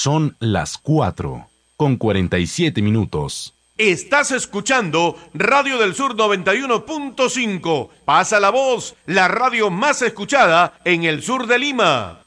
Son las 4:47. Estás escuchando Radio del Sur 91.5. Pasa la voz, la radio más escuchada en el sur de Lima.